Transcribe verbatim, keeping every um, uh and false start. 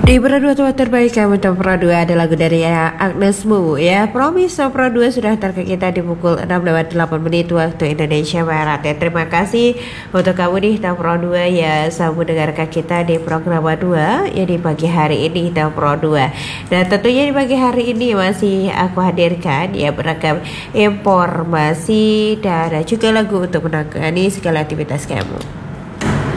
Di Pro dua tempat terbaik kamu Tom Pro dua ada lagu dari Agnes Mo ya. Promise Tom Pro dua sudah target kita di pukul enam lewat delapan menit waktu Indonesia Barat ya. Terima kasih untuk kamu nih Tom Pro dua ya, selalu mendengarkan kita di program dua ya di pagi hari ini Tom Pro dua. Dan tentunya di pagi hari ini masih aku hadirkan ya beragam informasi dan juga lagu untuk menangani segala aktivitas kamu.